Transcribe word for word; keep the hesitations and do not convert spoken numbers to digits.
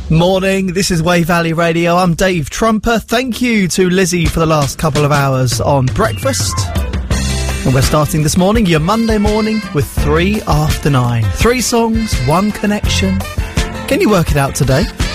Morning, this is Wave Valley Radio. I'm Dave Trumper. Thank you to Lizzie for the last couple of hours on breakfast. And we're starting this morning, your Monday morning, with three after nine. Three songs, one connection. Can you work it out today?